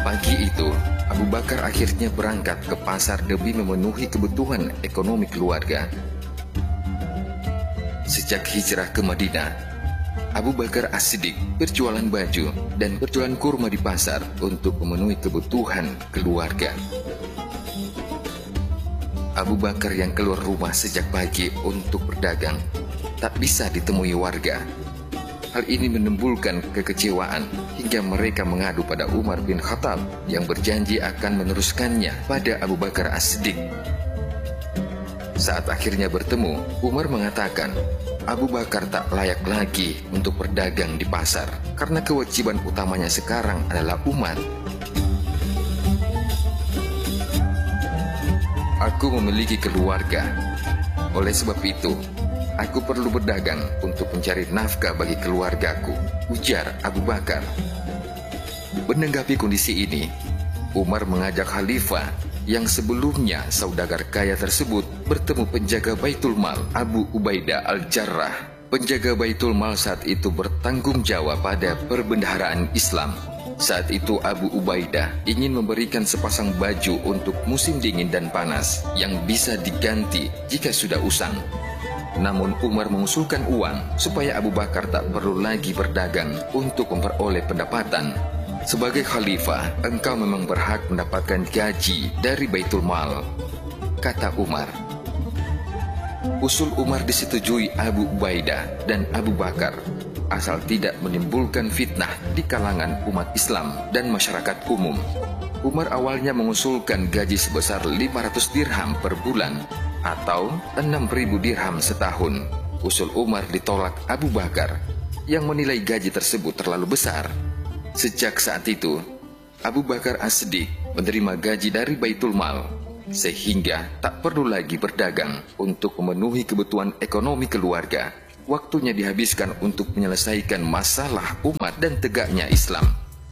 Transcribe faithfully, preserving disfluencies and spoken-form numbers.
Pagi itu, Abu Bakar akhirnya berangkat ke pasar demi memenuhi kebutuhan ekonomi keluarga. Sejak hijrah ke Madinah, Abu Bakar As-Siddiq berjualan baju dan berjualan kurma di pasar untuk memenuhi kebutuhan keluarga. Abu Bakar yang keluar rumah sejak pagi untuk berdagang tak bisa ditemui warga. Hal ini menimbulkan kekecewaan hingga mereka mengadu pada Umar bin Khattab yang berjanji akan meneruskannya pada Abu Bakar As-Siddiq. Saat akhirnya bertemu, Umar mengatakan Abu Bakar tak layak lagi untuk berdagang di pasar karena kewajiban utamanya sekarang adalah umat. Aku memiliki keluarga. Oleh sebab itu, aku perlu berdagang untuk mencari nafkah bagi keluargaku, ujar Abu Bakar. Menanggapi kondisi ini, Umar mengajak Khalifah yang sebelumnya saudagar kaya tersebut bertemu penjaga Baitul Mal Abu Ubaidah Al-Jarrah. Penjaga Baitul Mal saat itu bertanggung jawab pada perbendaharaan Islam. Saat itu Abu Ubaidah ingin memberikan sepasang baju untuk musim dingin dan panas yang bisa diganti jika sudah usang. Namun Umar mengusulkan uang supaya Abu Bakar tak perlu lagi berdagang untuk memperoleh pendapatan. Sebagai khalifah, engkau memang berhak mendapatkan gaji dari Baitul Mal, kata Umar. Usul Umar disetujui Abu Ubaidah dan Abu Bakar, asal tidak menimbulkan fitnah di kalangan umat Islam dan masyarakat umum. Umar awalnya mengusulkan gaji sebesar lima ratus dirham per bulan atau enam ribu dirham setahun. Usul Umar ditolak Abu Bakar yang menilai gaji tersebut terlalu besar. Sejak saat itu, Abu Bakar As-Siddiq menerima gaji dari Baitul Mal sehingga tak perlu lagi berdagang untuk memenuhi kebutuhan ekonomi keluarga. Waktunya dihabiskan untuk menyelesaikan masalah umat dan tegaknya Islam.